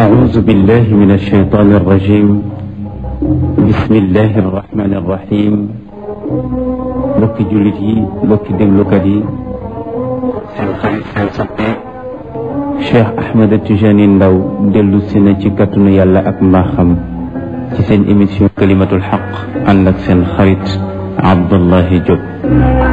أعوذ بالله من الشيطان الرجيم بسم الله الرحمن الرحيم mbokki jullit yi mbokki déglukat yi seen xarit seen soppe Cheikh Ahmed Tijani Ndaw dellu si na ci kàttanu yàlla ak mbaaxam ci seen émission kalimatul xaq ànd ak seen xarit Abdullahi Diop